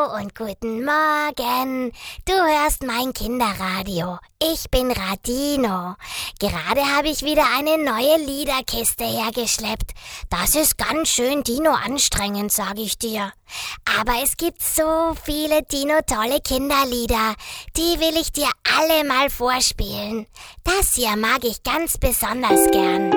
Hallo und guten Morgen. Du hörst mein Kinderradio. Ich bin Radino. Gerade habe ich wieder eine neue Liederkiste hergeschleppt. Das ist ganz schön Dino-anstrengend, sage ich dir. Aber es gibt so viele Dino-tolle Kinderlieder. Die will ich dir alle mal vorspielen. Das hier mag ich ganz besonders gern.